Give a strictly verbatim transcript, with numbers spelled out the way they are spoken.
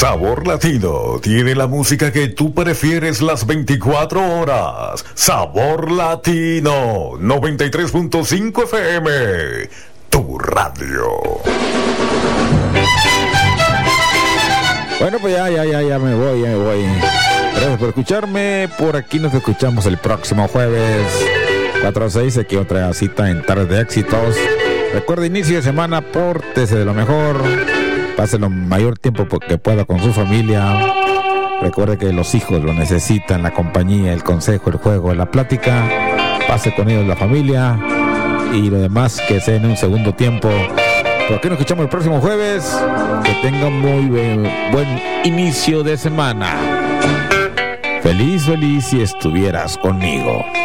Sabor Latino tiene la música que tú prefieres las veinticuatro horas. Sabor Latino, noventa y tres punto cinco F M, tu radio. Bueno, pues ya, ya, ya, ya me voy, ya me voy. Gracias por escucharme. Por aquí nos escuchamos el próximo jueves, cuatro a seis, aquí otra cita en Tarde de Éxitos. Recuerda, inicio de semana, pórtese de lo mejor. Pase lo mayor tiempo que pueda con su familia. Recuerde que los hijos lo necesitan, la compañía, el consejo, el juego, la plática. Pase con ellos la familia y lo demás que sea en un segundo tiempo. Por aquí nos escuchamos el próximo jueves. Que tengan muy buen, buen inicio de semana. Feliz, feliz si estuvieras conmigo.